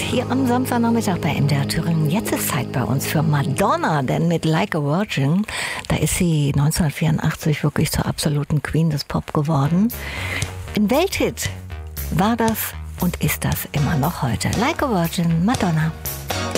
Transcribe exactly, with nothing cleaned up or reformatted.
hier am Samstagnachmittag bei M D R Thüringen. Jetzt ist Zeit bei uns für Madonna, denn mit Like a Virgin, da ist sie neunzehnhundertvierundachtzig wirklich zur absoluten Queen des Pop geworden. Ein Welthit war das und ist das immer noch heute. Like a Virgin, Madonna.